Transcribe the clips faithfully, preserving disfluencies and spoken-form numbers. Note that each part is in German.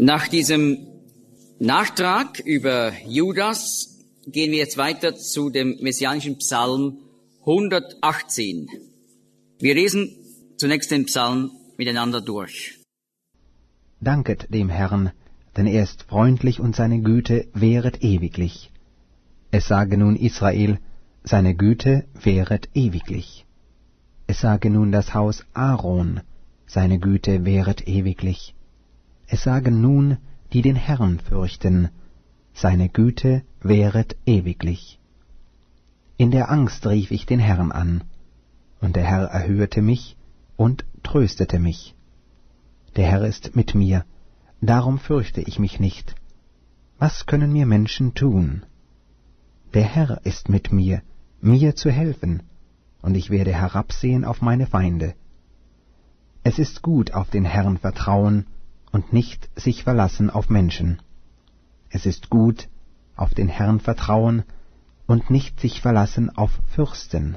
Nach diesem Nachtrag über Judas gehen wir jetzt weiter zu dem messianischen Psalm hundertachtzehn. Wir lesen zunächst den Psalm miteinander durch. Danket dem Herrn, denn er ist freundlich und seine Güte währet ewiglich. Es sage nun Israel, seine Güte währet ewiglich. Es sage nun das Haus Aaron, seine Güte währet ewiglich. Es sagen nun, die den Herrn fürchten, seine Güte währet ewiglich. In der Angst rief ich den Herrn an, und der Herr erhörte mich und tröstete mich. Der Herr ist mit mir, darum fürchte ich mich nicht. Was können mir Menschen tun? Der Herr ist mit mir, mir zu helfen, und ich werde herabsehen auf meine Feinde. Es ist gut, auf den Herrn vertrauen und nicht sich verlassen auf Menschen. Es ist gut, auf den Herrn vertrauen und nicht sich verlassen auf Fürsten.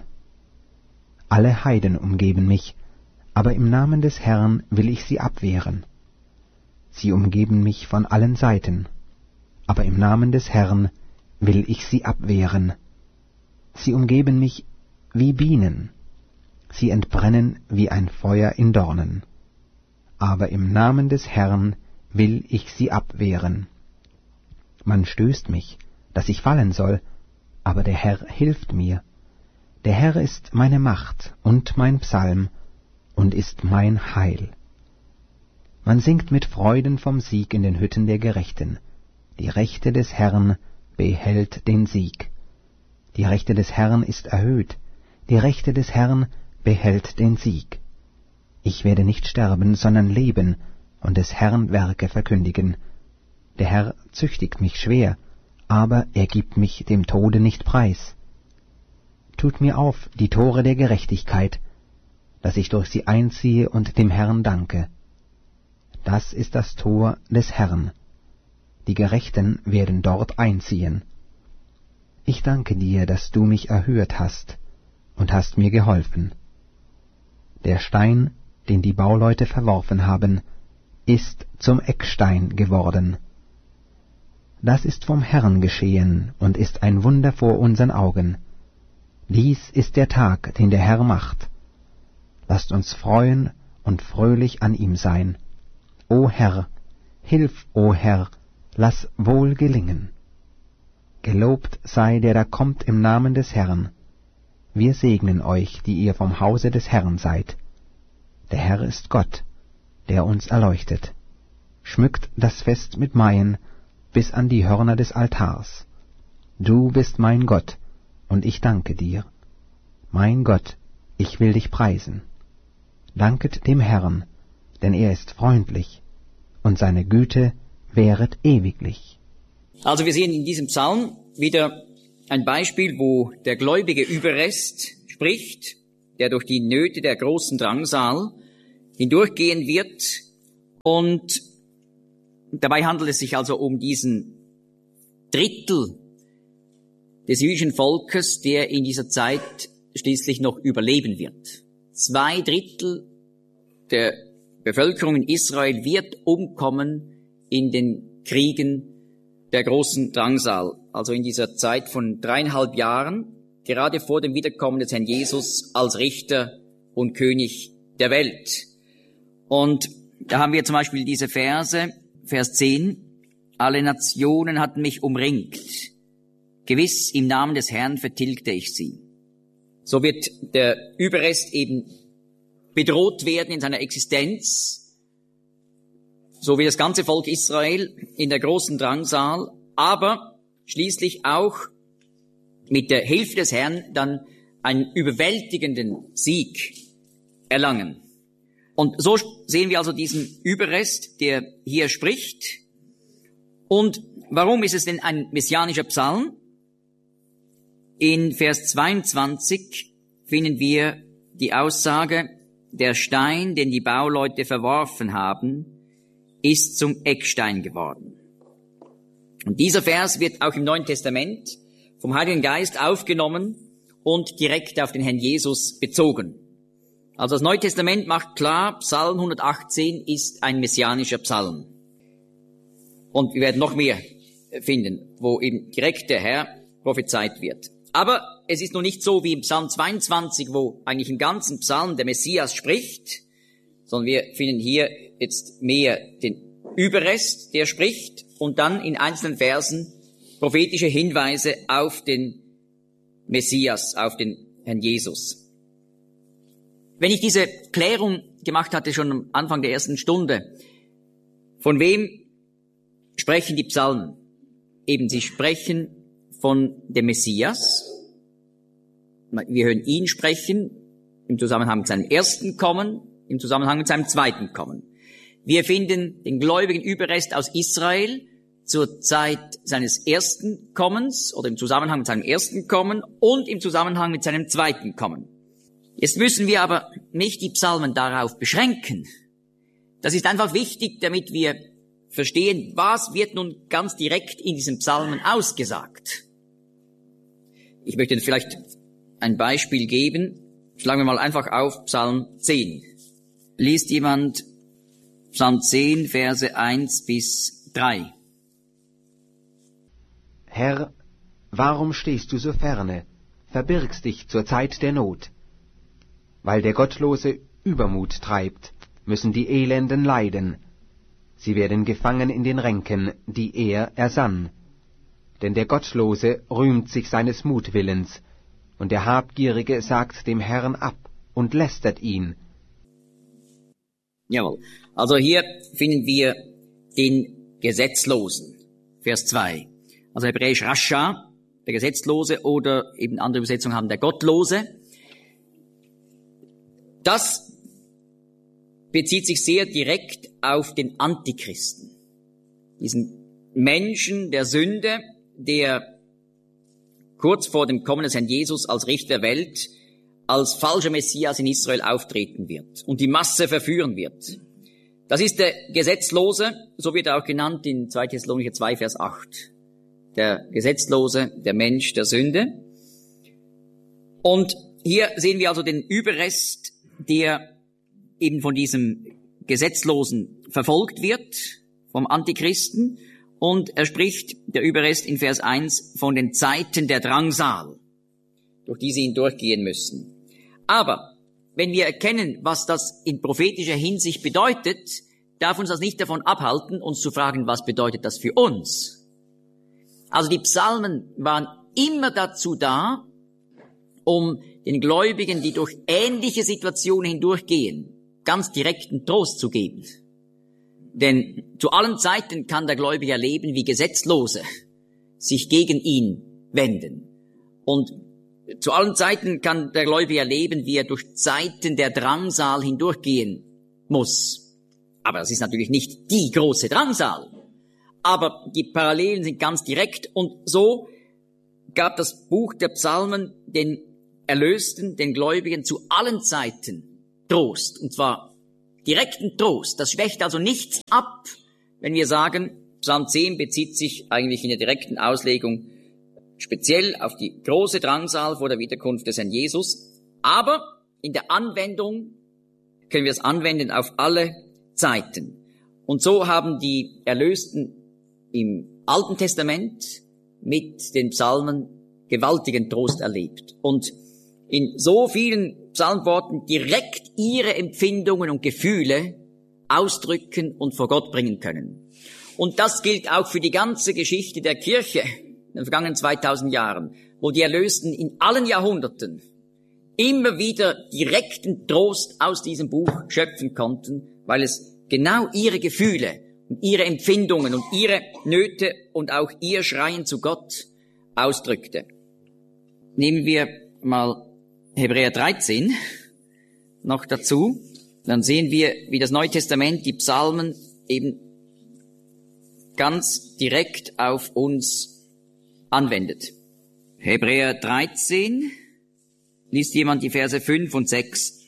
Alle Heiden umgeben mich, aber im Namen des Herrn will ich sie abwehren. Sie umgeben mich von allen Seiten, aber im Namen des Herrn will ich sie abwehren. Sie umgeben mich wie Bienen, sie entbrennen wie ein Feuer in Dornen. Aber im Namen des Herrn will ich sie abwehren. Man stößt mich, dass ich fallen soll, aber der Herr hilft mir. Der Herr ist meine Macht und mein Psalm und ist mein Heil. Man singt mit Freuden vom Sieg in den Hütten der Gerechten. Die Rechte des Herrn behält den Sieg. Die Rechte des Herrn ist erhöht, die Rechte des Herrn behält den Sieg. Ich werde nicht sterben, sondern leben und des Herrn Werke verkündigen. Der Herr züchtigt mich schwer, aber er gibt mich dem Tode nicht preis. Tut mir auf die Tore der Gerechtigkeit, dass ich durch sie einziehe und dem Herrn danke. Das ist das Tor des Herrn. Die Gerechten werden dort einziehen. Ich danke dir, dass du mich erhört hast und hast mir geholfen. Der Stein, den die Bauleute verworfen haben, ist zum Eckstein geworden. Das ist vom Herrn geschehen und ist ein Wunder vor unseren Augen. Dies ist der Tag, den der Herr macht. Lasst uns freuen und fröhlich an ihm sein. O Herr, hilf, o Herr, lass wohl gelingen. Gelobt sei, der da kommt im Namen des Herrn. Wir segnen euch, die ihr vom Hause des Herrn seid. Der Herr ist Gott, der uns erleuchtet. Schmückt das Fest mit Maien bis an die Hörner des Altars. Du bist mein Gott, und ich danke dir. Mein Gott, ich will dich preisen. Danket dem Herrn, denn er ist freundlich, und seine Güte währet ewiglich. Also wir sehen in diesem Psalm wieder ein Beispiel, wo der gläubige Überrest spricht, der durch die Nöte der großen Drangsal hindurchgehen wird. Und dabei handelt es sich also um diesen Drittel des jüdischen Volkes, der in dieser Zeit schließlich noch überleben wird. Zwei Drittel der Bevölkerung in Israel wird umkommen in den Kriegen der großen Drangsal, also in dieser Zeit von dreieinhalb Jahren, gerade vor dem Wiederkommen des Herrn Jesus als Richter und König der Welt. Und da haben wir zum Beispiel diese Verse, Vers zehn, alle Nationen hatten mich umringt, gewiss im Namen des Herrn vertilgte ich sie. So wird der Überrest eben bedroht werden in seiner Existenz, so wie das ganze Volk Israel in der großen Drangsal, aber schließlich auch mit der Hilfe des Herrn dann einen überwältigenden Sieg erlangen. Und so sehen wir also diesen Überrest, der hier spricht. Und warum ist es denn ein messianischer Psalm? In Vers zweiundzwanzig finden wir die Aussage, der Stein, den die Bauleute verworfen haben, ist zum Eckstein geworden. Und dieser Vers wird auch im Neuen Testament vom Heiligen Geist aufgenommen und direkt auf den Herrn Jesus bezogen. Also das Neue Testament macht klar, Psalm hundertachtzehn ist ein messianischer Psalm. Und wir werden noch mehr finden, wo eben direkt der Herr prophezeit wird. Aber es ist noch nicht so wie im Psalm zweiundzwanzig, wo eigentlich im ganzen Psalm der Messias spricht, sondern wir finden hier jetzt mehr den Überrest, der spricht, und dann in einzelnen Versen prophetische Hinweise auf den Messias, auf den Herrn Jesus. Wenn ich diese Klärung gemacht hatte, schon am Anfang der ersten Stunde, von wem sprechen die Psalmen? Eben, sie sprechen von dem Messias. Wir hören ihn sprechen im Zusammenhang mit seinem ersten Kommen, im Zusammenhang mit seinem zweiten Kommen. Wir finden den gläubigen Überrest aus Israel zur Zeit seines ersten Kommens oder im Zusammenhang mit seinem ersten Kommen und im Zusammenhang mit seinem zweiten Kommen. Jetzt müssen wir aber nicht die Psalmen darauf beschränken. Das ist einfach wichtig, damit wir verstehen, was wird nun ganz direkt in diesen Psalmen ausgesagt. Ich möchte Ihnen vielleicht ein Beispiel geben. Schlagen wir mal einfach auf Psalm zehn. Liest jemand Psalm zehn, Verse eins bis drei. Herr, warum stehst du so ferne, verbirgst dich zur Zeit der Not? Weil der Gottlose Übermut treibt, müssen die Elenden leiden. Sie werden gefangen in den Ränken, die er ersann. Denn der Gottlose rühmt sich seines Mutwillens, und der Habgierige sagt dem Herrn ab und lästert ihn. Jawohl. Also hier finden wir den Gesetzlosen. Vers zwei. Also hebräisch Rascha, der Gesetzlose, oder eben andere Übersetzungen haben der Gottlose. Das bezieht sich sehr direkt auf den Antichristen. Diesen Menschen der Sünde, der kurz vor dem Kommen des Herrn Jesus als Richter der Welt als falscher Messias in Israel auftreten wird und die Masse verführen wird. Das ist der Gesetzlose, so wird er auch genannt in zweiter Thessalonicher zwei, Vers acht. Der Gesetzlose, der Mensch der Sünde. Und hier sehen wir also den Überrest, der eben von diesem Gesetzlosen verfolgt wird, vom Antichristen. Und er spricht, der Überrest in Vers eins, von den Zeiten der Drangsal, durch die sie ihn durchgehen müssen. Aber wenn wir erkennen, was das in prophetischer Hinsicht bedeutet, darf uns das nicht davon abhalten, uns zu fragen, was bedeutet das für uns? Also die Psalmen waren immer dazu da, um den Gläubigen, die durch ähnliche Situationen hindurchgehen, ganz direkten Trost zu geben. Denn zu allen Zeiten kann der Gläubige erleben, wie Gesetzlose sich gegen ihn wenden. Und zu allen Zeiten kann der Gläubige erleben, wie er durch Zeiten der Drangsal hindurchgehen muss. Aber das ist natürlich nicht die große Drangsal. Aber die Parallelen sind ganz direkt, und so gab das Buch der Psalmen den Erlösten, den Gläubigen zu allen Zeiten Trost, und zwar direkten Trost. Das schwächt also nichts ab, wenn wir sagen, Psalm zehn bezieht sich eigentlich in der direkten Auslegung speziell auf die große Drangsal vor der Wiederkunft des Herrn Jesus, aber in der Anwendung können wir es anwenden auf alle Zeiten. Und so haben die Erlösten im Alten Testament mit den Psalmen gewaltigen Trost erlebt und in so vielen Psalmworten direkt ihre Empfindungen und Gefühle ausdrücken und vor Gott bringen können. Und das gilt auch für die ganze Geschichte der Kirche in den vergangenen zweitausend Jahren, wo die Erlösten in allen Jahrhunderten immer wieder direkten Trost aus diesem Buch schöpfen konnten, weil es genau ihre Gefühle und ihre Empfindungen und ihre Nöte und auch ihr Schreien zu Gott ausdrückte. Nehmen wir mal Hebräer dreizehn noch dazu, dann sehen wir, wie das Neue Testament die Psalmen eben ganz direkt auf uns anwendet. Hebräer dreizehn, liest jemand die Verse fünf und sechs.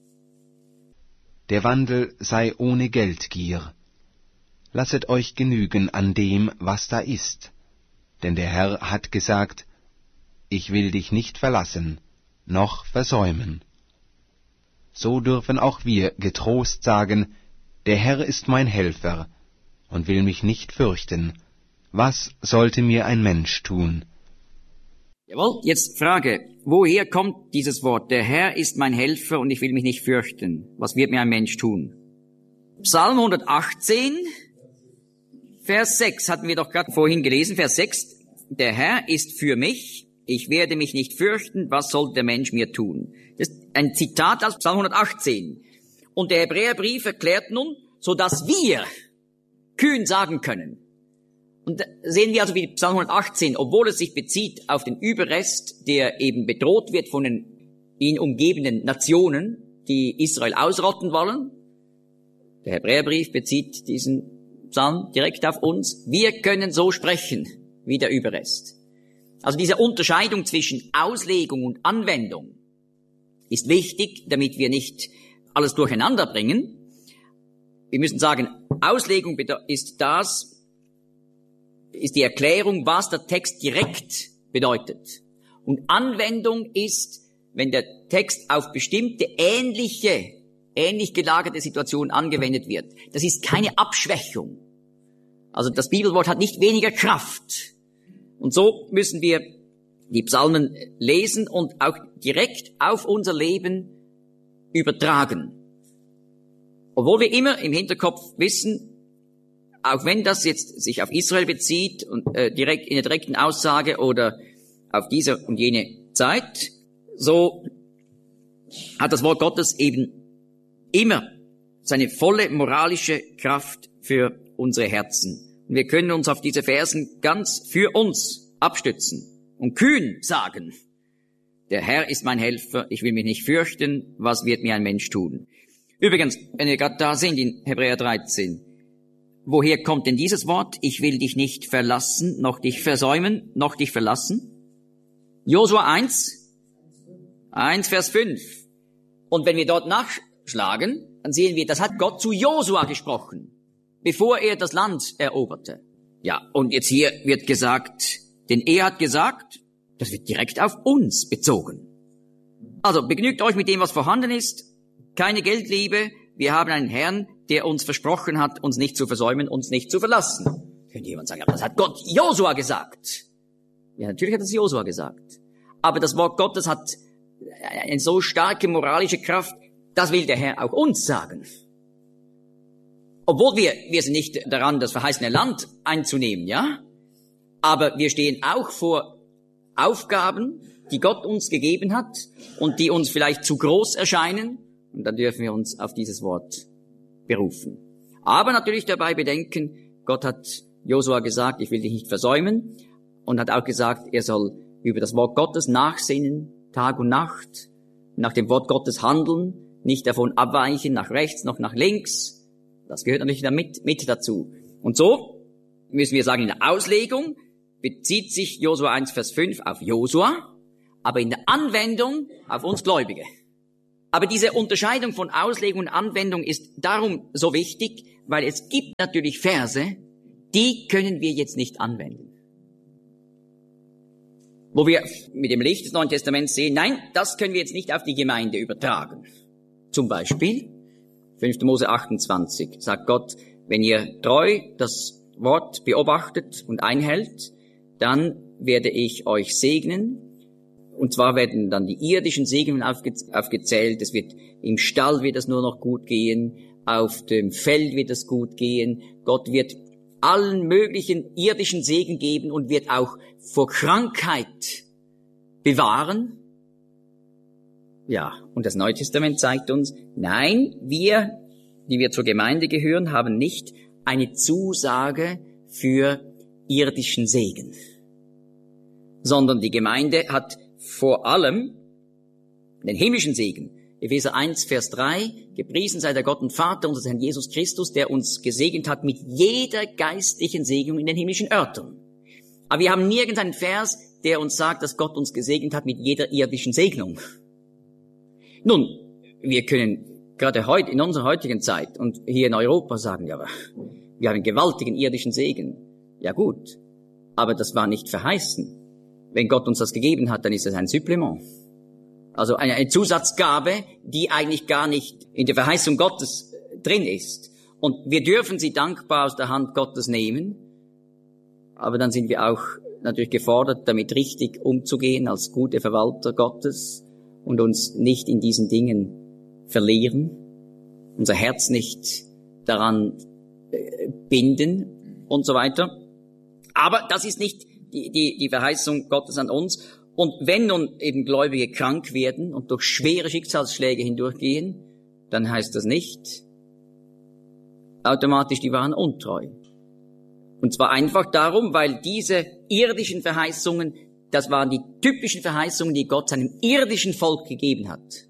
Der Wandel sei ohne Geldgier. Lasset euch genügen an dem, was da ist. Denn der Herr hat gesagt, ich will dich nicht verlassen, noch versäumen. So dürfen auch wir getrost sagen, der Herr ist mein Helfer, und will mich nicht fürchten. Was sollte mir ein Mensch tun? Jawohl, jetzt Frage, woher kommt dieses Wort? Der Herr ist mein Helfer und ich will mich nicht fürchten. Was wird mir ein Mensch tun? Psalm hundertachtzehn, Vers sechs hatten wir doch gerade vorhin gelesen. Vers sechs, der Herr ist für mich, ich werde mich nicht fürchten, was soll der Mensch mir tun? Das ist ein Zitat aus Psalm hundertachtzehn. Und der Hebräerbrief erklärt nun, so dass wir kühn sagen können. Und sehen wir also wie Psalm hundertachtzehn, obwohl es sich bezieht auf den Überrest, der eben bedroht wird von den ihn umgebenden Nationen, die Israel ausrotten wollen. Der Hebräerbrief bezieht diesen Psalm direkt auf uns. Wir können so sprechen wie der Überrest. Also diese Unterscheidung zwischen Auslegung und Anwendung ist wichtig, damit wir nicht alles durcheinander bringen. Wir müssen sagen, Auslegung ist das, ist die Erklärung, was der Text direkt bedeutet. Und Anwendung ist, wenn der Text auf bestimmte ähnliche, ähnlich gelagerte Situationen angewendet wird. Das ist keine Abschwächung. Also das Bibelwort hat nicht weniger Kraft. Und so müssen wir die Psalmen lesen und auch direkt auf unser Leben übertragen. Obwohl wir immer im Hinterkopf wissen, auch wenn das jetzt sich auf Israel bezieht und äh, direkt in der direkten Aussage oder auf diese und jene Zeit, so hat das Wort Gottes eben immer seine volle moralische Kraft für unsere Herzen. Und wir können uns auf diese Versen ganz für uns abstützen und kühn sagen, der Herr ist mein Helfer, ich will mich nicht fürchten, was wird mir ein Mensch tun? Übrigens, wenn wir gerade da sind in Hebräer dreizehn, woher kommt denn dieses Wort? Ich will dich nicht verlassen, noch dich versäumen, noch dich verlassen. Josua eins, eins Vers fünf. Und wenn wir dort nachschlagen, dann sehen wir, das hat Gott zu Josua gesprochen, bevor er das Land eroberte. Ja, und jetzt hier wird gesagt, denn er hat gesagt, das wird direkt auf uns bezogen. Also begnügt euch mit dem, was vorhanden ist. Keine Geldliebe. Wir haben einen Herrn, der uns versprochen hat, uns nicht zu versäumen, uns nicht zu verlassen. Könnte jemand sagen, aber das hat Gott Josua gesagt. Ja, natürlich hat es Josua gesagt. Aber das Wort Gottes hat eine so starke moralische Kraft, das will der Herr auch uns sagen. Obwohl wir, wir sind nicht daran, das verheißene Land einzunehmen, ja? Aber wir stehen auch vor Aufgaben, die Gott uns gegeben hat und die uns vielleicht zu groß erscheinen. Und dann dürfen wir uns auf dieses Wort berufen. Aber natürlich dabei bedenken, Gott hat Josua gesagt, ich will dich nicht versäumen. Und hat auch gesagt, er soll über das Wort Gottes nachsinnen, Tag und Nacht, nach dem Wort Gottes handeln, nicht davon abweichen, nach rechts noch nach links. Das gehört natürlich damit mit dazu. Und so müssen wir sagen, in der Auslegung bezieht sich Josua eins Vers fünf auf Josua, aber in der Anwendung auf uns Gläubige. Aber diese Unterscheidung von Auslegung und Anwendung ist darum so wichtig, weil es gibt natürlich Verse, die können wir jetzt nicht anwenden. Wo wir mit dem Licht des Neuen Testaments sehen, nein, das können wir jetzt nicht auf die Gemeinde übertragen. Zum Beispiel, fünfter Mose achtundzwanzig, sagt Gott, wenn ihr treu das Wort beobachtet und einhält, dann werde ich euch segnen. Und zwar werden dann die irdischen Segnungen aufge- aufgezählt. Es wird im Stall wird es nur noch gut gehen, auf dem Feld wird es gut gehen. Gott wird allen möglichen irdischen Segen geben und wird auch vor Krankheit bewahren. Ja, und das Neue Testament zeigt uns, nein, wir, die wir zur Gemeinde gehören, haben nicht eine Zusage für irdischen Segen, sondern die Gemeinde hat vor allem den himmlischen Segen. Epheser eins, Vers drei, gepriesen sei der Gott und Vater unseres Herrn Jesus Christus, der uns gesegnet hat mit jeder geistlichen Segnung in den himmlischen Örtern. Aber wir haben nirgends einen Vers, der uns sagt, dass Gott uns gesegnet hat mit jeder irdischen Segnung. Nun, wir können gerade heute, in unserer heutigen Zeit und hier in Europa sagen, ja, wir haben einen gewaltigen irdischen Segen. Ja gut, aber das war nicht verheißen. Wenn Gott uns das gegeben hat, dann ist es ein Supplement. Also eine, eine Zusatzgabe, die eigentlich gar nicht in der Verheißung Gottes drin ist. Und wir dürfen sie dankbar aus der Hand Gottes nehmen, aber dann sind wir auch natürlich gefordert, damit richtig umzugehen als gute Verwalter Gottes und uns nicht in diesen Dingen verlieren, unser Herz nicht daran binden und so weiter. Aber das ist nicht die, die, die Verheißung Gottes an uns. Und wenn nun eben Gläubige krank werden und durch schwere Schicksalsschläge hindurchgehen, dann heißt das nicht automatisch, die waren untreu. Und zwar einfach darum, weil diese irdischen Verheißungen, das waren die typischen Verheißungen, die Gott seinem irdischen Volk gegeben hat.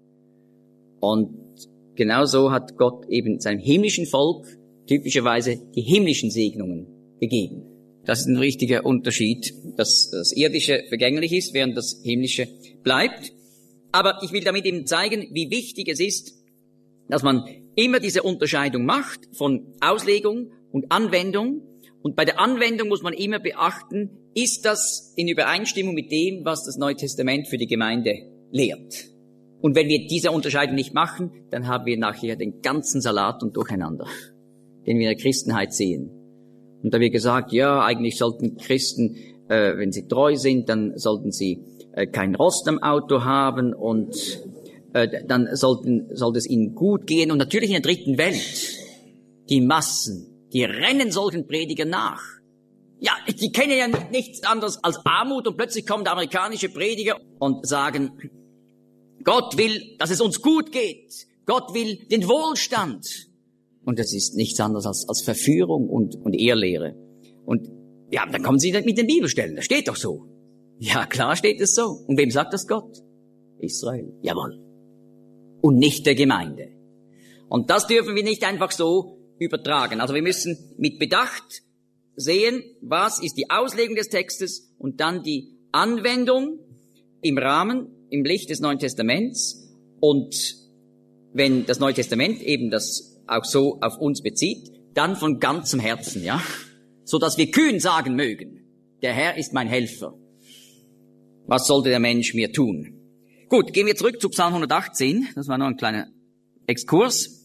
Und genauso hat Gott eben seinem himmlischen Volk typischerweise die himmlischen Segnungen gegeben. Das ist ein richtiger Unterschied, dass das Irdische vergänglich ist, während das Himmlische bleibt. Aber ich will damit eben zeigen, wie wichtig es ist, dass man immer diese Unterscheidung macht von Auslegung und Anwendung. Und bei der Anwendung muss man immer beachten, ist das in Übereinstimmung mit dem, was das Neue Testament für die Gemeinde lehrt. Und wenn wir diese Unterscheidung nicht machen, dann haben wir nachher den ganzen Salat und Durcheinander, den wir in der Christenheit sehen. Und da wird gesagt, ja, eigentlich sollten Christen, äh, wenn sie treu sind, dann sollten sie äh, kein Rost am Auto haben und äh, dann sollten, sollte es ihnen gut gehen. Und natürlich in der dritten Welt, die Massen, die rennen solchen Predigern nach. Ja, die kennen ja nichts anderes als Armut und plötzlich kommen der amerikanische Prediger und sagen, Gott will, dass es uns gut geht. Gott will den Wohlstand. Und das ist nichts anderes als, als Verführung und, und Irrlehre. Und ja, dann kommen sie mit den Bibelstellen. Das steht doch so. Ja, klar steht es so. Und wem sagt das Gott? Israel. Jawohl. Und nicht der Gemeinde. Und das dürfen wir nicht einfach so übertragen. Also wir müssen mit Bedacht sehen, was ist die Auslegung des Textes und dann die Anwendung im Rahmen, im Licht des Neuen Testaments. Und wenn das Neue Testament eben das auch so auf uns bezieht, dann von ganzem Herzen, ja, so dass wir kühn sagen mögen, der Herr ist mein Helfer. Was sollte der Mensch mir tun? Gut, gehen wir zurück zu Psalm hundertachtzehn. Das war noch ein kleiner Exkurs.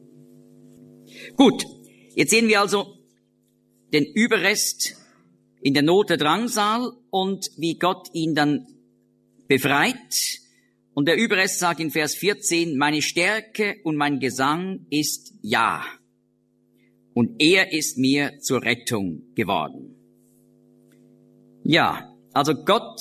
Gut, jetzt sehen wir also den Überrest in der Not der Drangsal und wie Gott ihn dann befreit. Und der Überrest sagt in Vers vierzehn, meine Stärke und mein Gesang ist Ja. Und er ist mir zur Rettung geworden. Ja, also Gott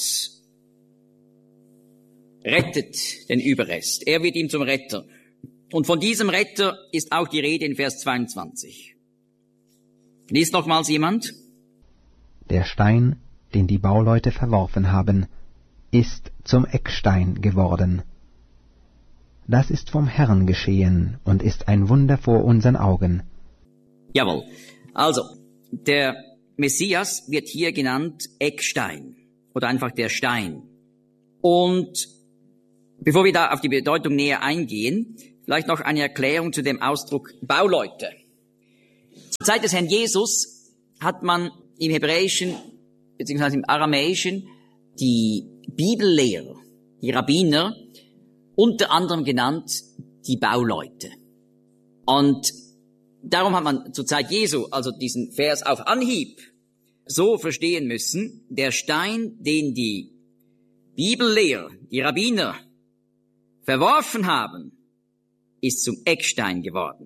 rettet den Überrest. Er wird ihm zum Retter. Und von diesem Retter ist auch die Rede in Vers zweiundzwanzig. Liest nochmals jemand. Der Stein, den die Bauleute verworfen haben, ist zum Eckstein geworden. Das ist vom Herrn geschehen und ist ein Wunder vor unseren Augen. Jawohl. Also, der Messias wird hier genannt Eckstein oder einfach der Stein. Und bevor wir da auf die Bedeutung näher eingehen, vielleicht noch eine Erklärung zu dem Ausdruck Bauleute. Zur Zeit des Herrn Jesus hat man im Hebräischen beziehungsweise im Aramäischen die Bibellehrer, die Rabbiner, unter anderem genannt die Bauleute. Und darum hat man zur Zeit Jesu also diesen Vers auf Anhieb so verstehen müssen, der Stein, den die Bibellehrer, die Rabbiner verworfen haben, ist zum Eckstein geworden.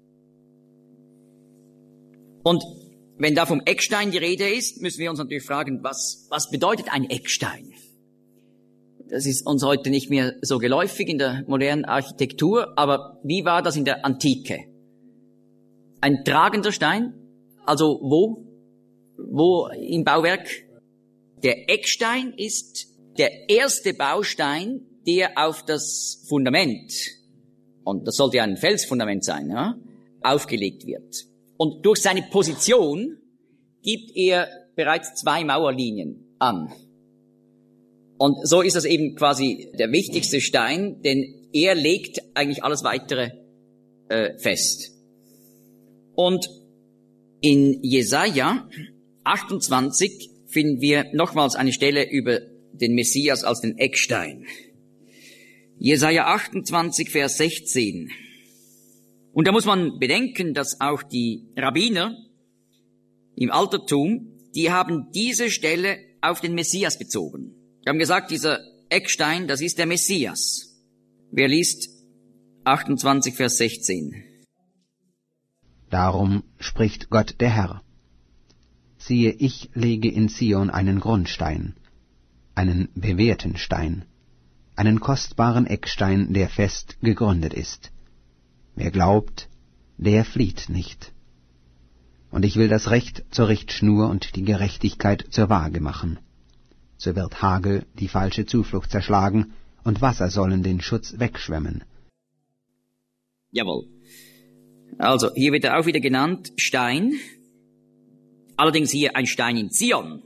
Und wenn da vom Eckstein die Rede ist, müssen wir uns natürlich fragen, was, was bedeutet ein Eckstein? Das ist uns heute nicht mehr so geläufig in der modernen Architektur, aber wie war das in der Antike? Ein tragender Stein? Also wo? Wo im Bauwerk? Der Eckstein ist der erste Baustein, der auf das Fundament, und das sollte ja ein Felsfundament sein, ja, aufgelegt wird. Und durch seine Position gibt er bereits zwei Mauerlinien an. Und so ist das eben quasi der wichtigste Stein, denn er legt eigentlich alles weitere äh, fest. Und in Jesaja achtundzwanzig finden wir nochmals eine Stelle über den Messias als den Eckstein. Jesaja achtundzwanzig, Vers sechzehn. Und da muss man bedenken, dass auch die Rabbiner im Altertum, die haben diese Stelle auf den Messias bezogen. Die haben gesagt, dieser Eckstein, das ist der Messias. Wer liest achtundzwanzig, Vers sechzehn? Darum spricht Gott der Herr: Siehe, ich lege in Zion einen Grundstein, einen bewährten Stein, einen kostbaren Eckstein, der fest gegründet ist. Wer glaubt, der flieht nicht. Und ich will das Recht zur Richtschnur und die Gerechtigkeit zur Waage machen. So wird Hagel die falsche Zuflucht zerschlagen, und Wasser sollen den Schutz wegschwemmen. Jawohl. Also, hier wird er auch wieder genannt, Stein. Allerdings hier ein Stein in Zion.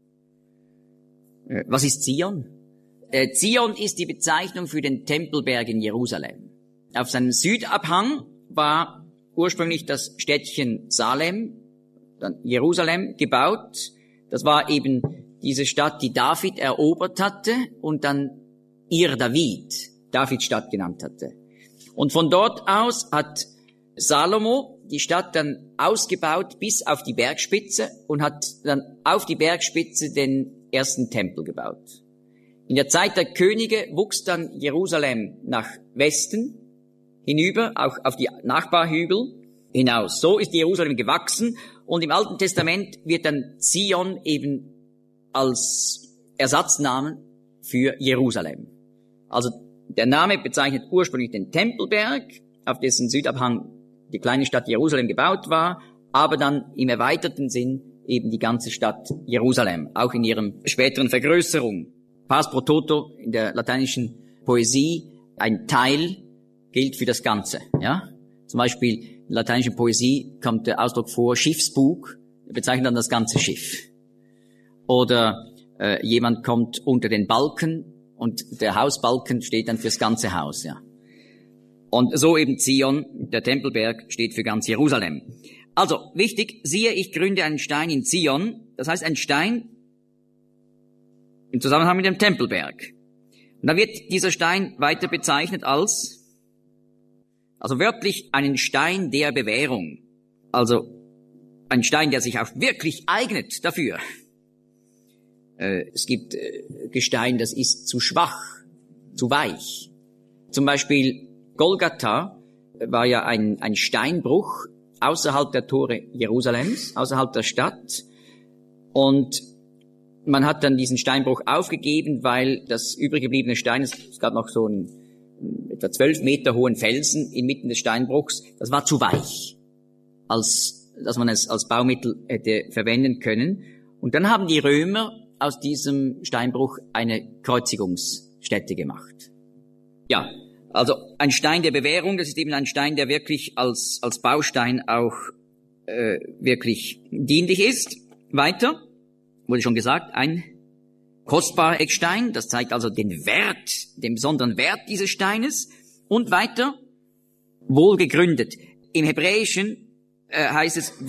Äh, was ist Zion? Äh, Zion ist die Bezeichnung für den Tempelberg in Jerusalem. Auf seinem Südabhang war ursprünglich das Städtchen Salem, dann Jerusalem, gebaut. Das war eben diese Stadt, die David erobert hatte und dann Ir David, Davids Stadt genannt hatte. Und von dort aus hat Salomo die Stadt dann ausgebaut bis auf die Bergspitze und hat dann auf die Bergspitze den ersten Tempel gebaut. In der Zeit der Könige wuchs dann Jerusalem nach Westen hinüber, auch auf die Nachbarhügel hinaus. So ist Jerusalem gewachsen, und im Alten Testament wird dann Zion eben als Ersatznamen für Jerusalem. Also der Name bezeichnet ursprünglich den Tempelberg, auf dessen Südabhang die kleine Stadt Jerusalem gebaut war, aber dann im erweiterten Sinn eben die ganze Stadt Jerusalem, auch in ihrem späteren Vergrößerung. Pars pro toto in der lateinischen Poesie, ein Teil gilt für das Ganze. Ja, zum Beispiel in der lateinischen Poesie kommt der Ausdruck vor, Schiffsbug, bezeichnet dann das ganze Schiff. Oder äh, jemand kommt unter den Balken und der Hausbalken steht dann fürs ganze Haus. Ja. Und so eben Zion, der Tempelberg, steht für ganz Jerusalem. Also, wichtig, siehe, ich gründe einen Stein in Zion, das heißt ein Stein im Zusammenhang mit dem Tempelberg. Und da wird dieser Stein weiter bezeichnet als, also wörtlich, einen Stein der Bewährung. Also ein Stein, der sich auch wirklich eignet dafür. Äh, es gibt äh, Gestein, das ist zu schwach, zu weich. Zum Beispiel Golgatha war ja ein, ein Steinbruch außerhalb der Tore Jerusalems, außerhalb der Stadt. Und man hat dann diesen Steinbruch aufgegeben, weil das übrig gebliebene Stein, es gab noch so einen etwa zwölf Meter hohen Felsen inmitten des Steinbruchs, das war zu weich, als dass man es als Baumittel hätte verwenden können. Und dann haben die Römer aus diesem Steinbruch eine Kreuzigungsstätte gemacht. Ja, also ein Stein der Bewährung, das ist eben ein Stein, der wirklich als als Baustein auch äh, wirklich dienlich ist. Weiter, wurde schon gesagt, ein kostbarer Eckstein, das zeigt also den Wert, den besonderen Wert dieses Steines. Und weiter, wohlgegründet. Im Hebräischen äh, heißt es